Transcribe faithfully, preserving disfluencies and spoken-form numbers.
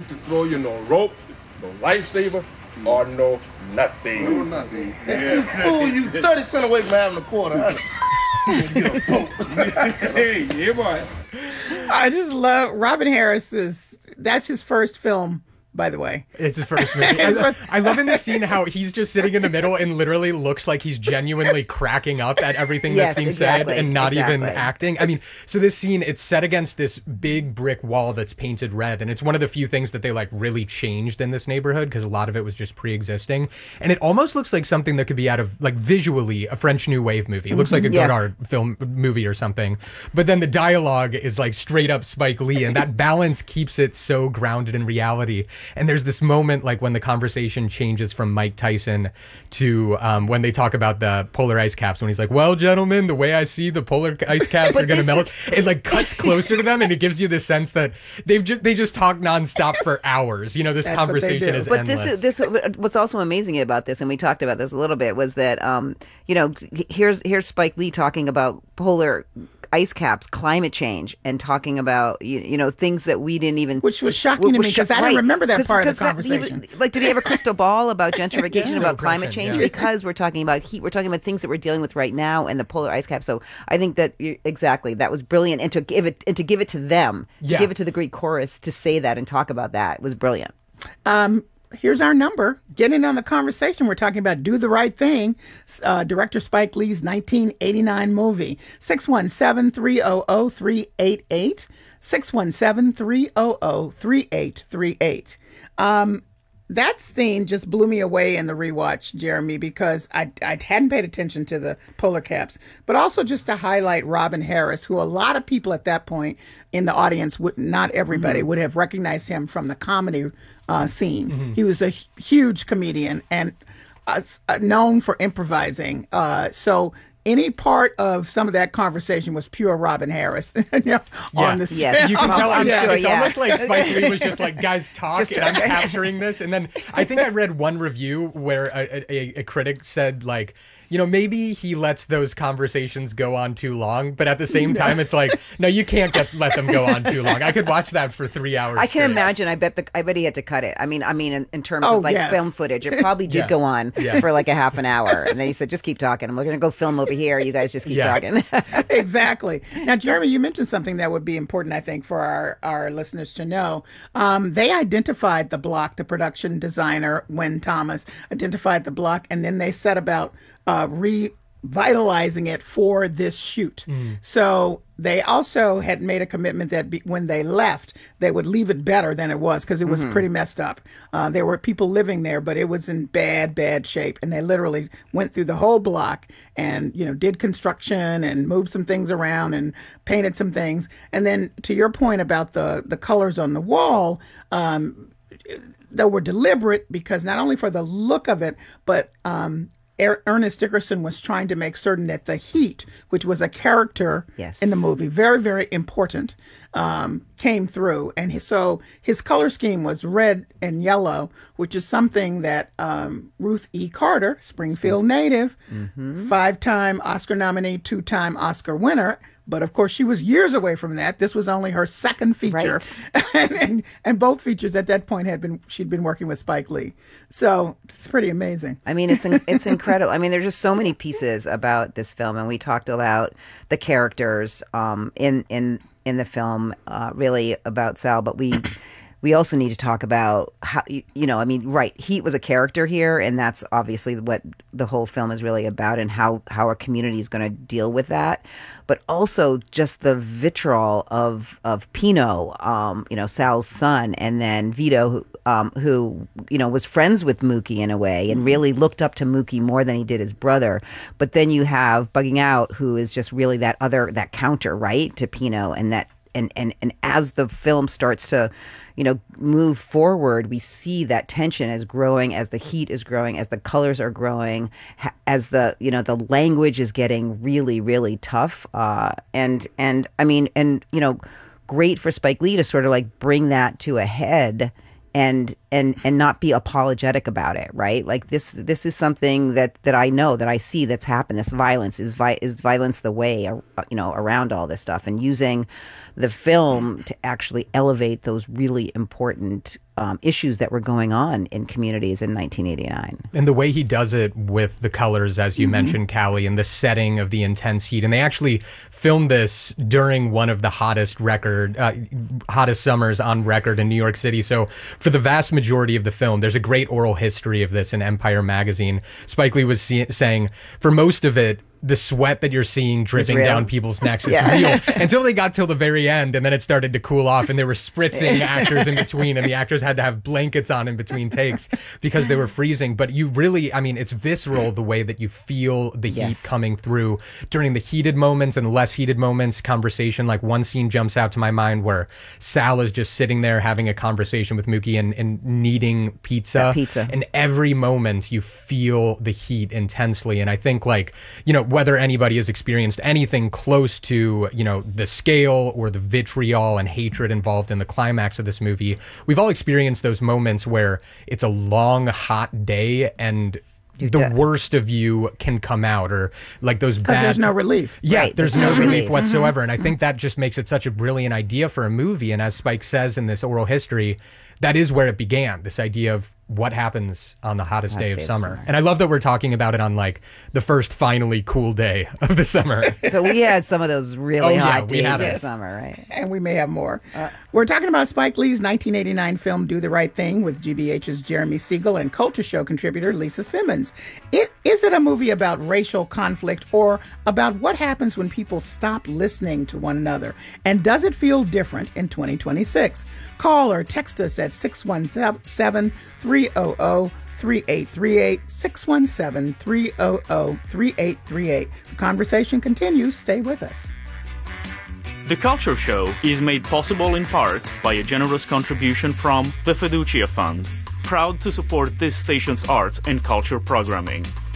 to throw you no rope, no lifesaver, or no nothing. No nothing. Yeah. You fool, you thirty cents away from having a quarter. Hey, yeah, boy. I just love Robin Harris's. That's his first film, by the way. It's his first movie. I, I love in this scene how he's just sitting in the middle and literally looks like he's genuinely cracking up at everything Yes, that's being exactly, said and not exactly. even acting. I mean, so this scene, it's set against this big brick wall that's painted red, and it's one of the few things that they like really changed in this neighborhood because a lot of it was just pre-existing. And it almost looks like something that could be out of, like, visually a French New Wave movie. It looks like a Yeah. Godard film movie or something. But then the dialogue is like straight up Spike Lee, and that balance keeps it so grounded in reality. And there's this moment like when the conversation changes from Mike Tyson to um, when they talk about the polar ice caps, when he's like, well, gentlemen, the way I see the polar ice caps are going to melt, it like cuts closer to them, and it gives you this sense that they've just they just talk nonstop for hours. You know, this That's what they conversation do. is But endless. this is this. What's also amazing about this, and we talked about this a little bit, was that um, you know, here's here's Spike Lee talking about polar ice caps, climate change, and talking about you, you know things that we didn't even. Which was shocking to me because I didn't remember that part of the conversation. Like, did he have a crystal ball about gentrification, Yeah. about So climate prescient, change? yeah. Because we're talking about heat, we're talking about things that we're dealing with right now, and the polar ice cap. So I think that you- exactly that was brilliant, and to give it and to give it to them, to Yeah. give it to the Greek chorus to say that and talk about that was brilliant. Um, here's our number. Get in on the conversation. We're talking about Do the Right Thing, uh, director Spike Lee's nineteen eighty-nine movie. six one seven, three hundred, three eight eight. six one seven, three hundred, three eight three eight. Um, that scene just blew me away in the rewatch, Jeremy, because I, I hadn't paid attention to the polar caps, but also just to highlight Robin Harris, who a lot of people at that point in the audience, would not everybody, Mm-hmm. would have recognized him from the comedy uh, scene. Mm-hmm. He was a h- huge comedian and uh, s- uh, known for improvising. Uh, so any part of some of that conversation was pure Robin Harris you know, on the Yes. You can tell. I'm I'm sure, it's yeah. almost like Spike Lee was just like, guys, talk, Just- and I'm capturing this. And then I think I read one review where a, a, a critic said, like, you know, maybe he lets those conversations go on too long, but at the same time, it's like, no, you can't get, let them go on too long. I could watch that for three hours. I can straight. imagine. I bet the. I bet he had to cut it. I mean, I mean, in, in terms Oh, of like yes. film footage, it probably did Yeah. go on Yeah. for like a half an hour, and then he said, "Just keep talking. I'm going to go film over here. You guys just keep Yeah. talking." Exactly. Now, Jeremy, you mentioned something that would be important, I think, for our, our listeners to know. Um, they identified the block, the production designer, Wynn Thomas, identified the block, and then they set about uh, revitalizing it for this shoot. So they also had made a commitment that be, when they left, they would leave it better than it was because it was pretty messed up. Uh, there were people living there, but it was in bad, bad shape. And they literally went through the whole block and, you know, did construction and moved some things around and painted some things. And then to your point about the, the colors on the wall, um, they were deliberate because not only for the look of it, but um, Er- Ernest Dickerson was trying to make certain that the heat, which was a character Yes. in the movie, very, very important, um, came through. And his, so his color scheme was red and yellow, which is something that um, Ruth E. Carter, Springfield native, five-time Oscar nominee, two-time Oscar winner. But of course, she was years away from that. This was only her second feature, and, and and both features at that point had been she'd been working with Spike Lee. So it's pretty amazing. I mean, it's in, it's incredible. I mean, there's just so many pieces about this film, and we talked about the characters um, in in in the film, uh, really about Sal, but we. We also need to talk about how, you you know, I mean, right, Heat was a character here, and that's obviously what the whole film is really about, and how, how our community is going to deal with that. But also just the vitriol of of Pino, um, you know, Sal's son, and then Vito, who, um, who, you know, was friends with Mookie in a way, and really looked up to Mookie more than he did his brother. But then you have Bugging Out, who is just really that other, that counter, right, to Pino, and that, and, and, and as the film starts to, you know, move forward, we see that tension is growing as the heat is growing, as the colors are growing, ha- as the, you know, the language is getting really, really tough. Uh, and, and I mean, and, you know, great for Spike Lee to sort of like bring that to a head and, and, and not be apologetic about it, right? Like this, this is something that, that I know, that I see that's happened. This violence is vi- is violence the way, uh, you know, around all this stuff, and using the film to actually elevate those really important um, issues that were going on in communities in nineteen eighty-nine. And the way he does it with the colors, as you Mm-hmm. mentioned, Callie, and the setting of the intense heat. And they actually filmed this during one of the hottest record, uh, hottest summers on record in New York City. So for the vast majority of the film, there's a great oral history of this in Empire magazine. Spike Lee was see- saying, for most of it, the sweat that you're seeing dripping real. down people's necks is Yeah. real until they got till the very end, and then it started to cool off, and they were spritzing actors in between, and the actors had to have blankets on in between takes because they were freezing. But you really, I mean, it's visceral the way that you feel the Yes. heat coming through during the heated moments and less heated moments. Conversation, like one scene jumps out to my mind where Sal is just sitting there having a conversation with Mookie and, and kneading pizza. That pizza. And every moment you feel the heat intensely. And I think, like, you know, whether anybody has experienced anything close to, you know, the scale or the vitriol and hatred involved in the climax of this movie, we've all experienced those moments where it's a long, hot day and the de- worst of you can come out, or like those Because bad. there's no relief. Yeah, Right, there's there's no no relief relief. whatsoever. And I think that just makes it such a brilliant idea for a movie. And as Spike says in this oral history, that is where it began, this idea of what happens on the hottest day of summer. And I love that we're talking about it on like the first finally cool day of the summer. But we had some of those really Oh, yeah, hot we days had in it. the summer, right? And we may have more. We're talking about Spike Lee's nineteen eighty-nine film Do the Right Thing with G B H's Jeremy Siegel and Culture Show contributor Lisa Simmons. It, is it a movie about racial conflict or about what happens when people stop listening to one another? And does it feel different in twenty twenty-six? Call or text us at six one seven, three hundred, three eight three eight, six one seven, three hundred, three eight three eight. The conversation continues. Stay with us. The Culture Show is made possible in part by a generous contribution from the Fiducia Fund, proud to support this station's arts and culture programming.